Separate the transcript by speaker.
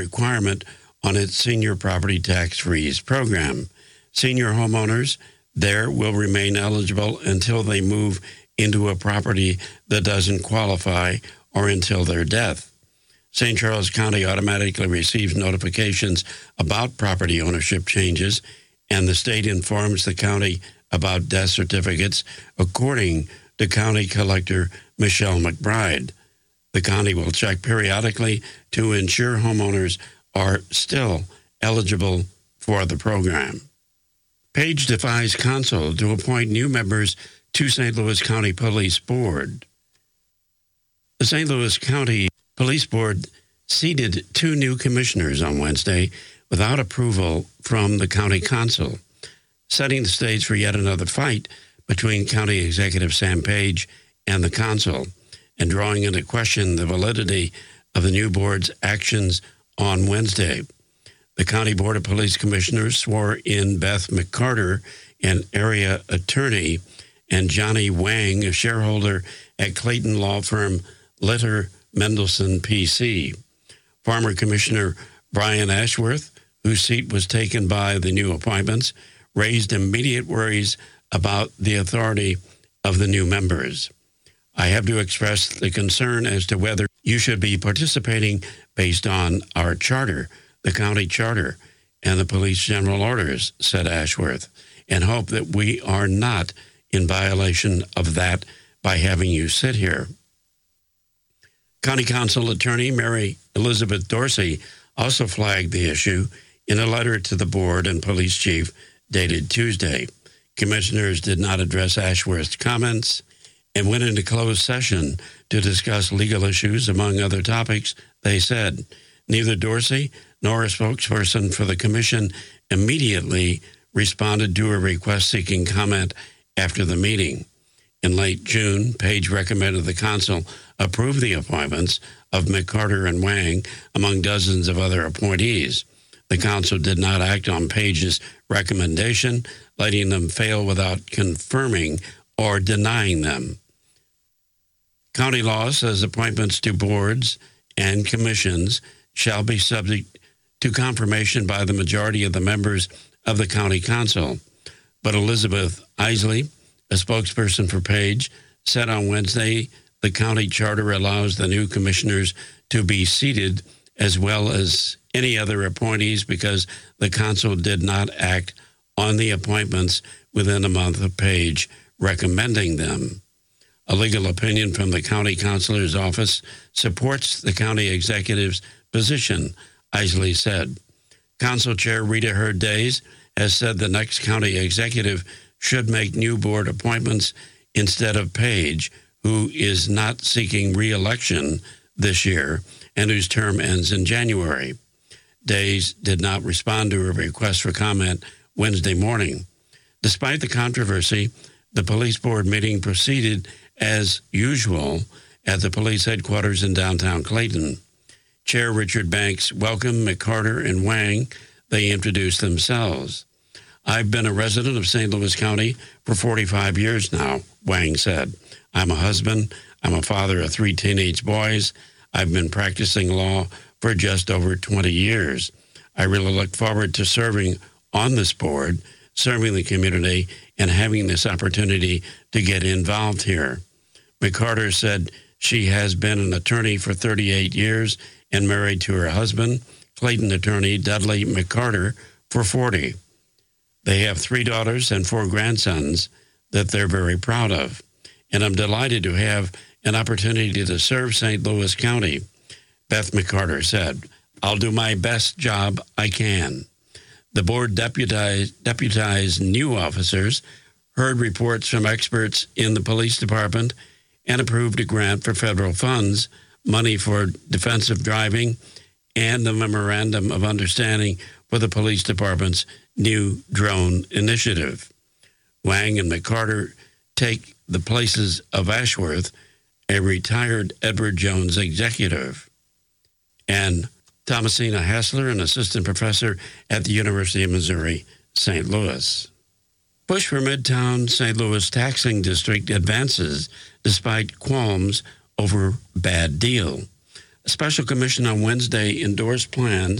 Speaker 1: requirement on its senior property tax freeze program. Senior homeowners there will remain eligible until they move into a property that doesn't qualify or until their death. St. Charles County automatically receives notifications about property ownership changes, and the state informs the county about death certificates, according to County Collector Michelle McBride. The county will check periodically to ensure homeowners are still eligible for the program. Page defies council to appoint new members to St. Louis County Police Board. The St. Louis County Police Board seated 2 new commissioners on Wednesday without approval from the county council, setting the stage for yet another fight between County Executive Sam Page and the council, and drawing into question the validity of the new board's actions on Wednesday. The County Board of Police Commissioners swore in Beth McCarter, an area attorney, and Johnny Wang, a shareholder at Clayton law firm Litter Mendelson PC. Former Commissioner Brian Ashworth, whose seat was taken by the new appointments, raised immediate worries about the authority of the new members. I have to express the concern as to whether you should be participating based on our charter, the county charter, and the police general orders, said Ashworth, and hope that we are not in violation of that by having you sit here. County Council Attorney Mary Elizabeth Dorsey also flagged the issue in a letter to the board and police chief dated Tuesday. Commissioners did not address Ashworth's comments and went into closed session to discuss legal issues, among other topics. They said neither Dorsey nor a spokesperson for the commission immediately responded to a request seeking comment after the meeting. In late June, Page recommended the council approve the appointments of McCarter and Wang, among dozens of other appointees. The council did not act on Page's recommendation, letting them fail without confirming or denying them. County law says appointments to boards and commissions shall be subject to confirmation by the majority of the members of the county council. But Elizabeth Isley, a spokesperson for Page, said on Wednesday the county charter allows the new commissioners to be seated as well as any other appointees because the council did not act on the appointments within a month of Page recommending them. A legal opinion from the county councilor's office supports the county executive's position, Isley said. Council Chair Rita Hurd Days has said the next county executive should make new board appointments instead of Page, who is not seeking re-election this year and whose term ends in January. Days did not respond to a request for comment Wednesday morning. Despite the controversy, the police board meeting proceeded as usual at the police headquarters in downtown Clayton. Chair Richard Banks welcomed McCarter and Wang. They introduced themselves. I've been a resident of St. Louis County for 45 years now, Wang said. I'm a husband. I'm a father of 3 teenage boys. I've been practicing law for just over 20 years. I really look forward to serving on this board, serving the community, and having this opportunity to get involved here. McCarter said she has been an attorney for 38 years and married to her husband, Clayton attorney Dudley McCarter, for 40. They have 3 daughters and 4 grandsons that they're very proud of. And I'm delighted to have an opportunity to serve St. Louis County, Beth McCarter said. I'll do my best job I can. The board deputized new officers, heard reports from experts in the police department, and approved a grant for federal funds, money for defensive driving, and the memorandum of understanding for the police department's new drone initiative. Wang and McCarter take the places of Ashworth, a retired Edward Jones executive, and Thomasina Hassler, an assistant professor at the University of Missouri, St. Louis. Push for Midtown St. Louis taxing district advances despite qualms over bad deal. A special commission on Wednesday endorsed plans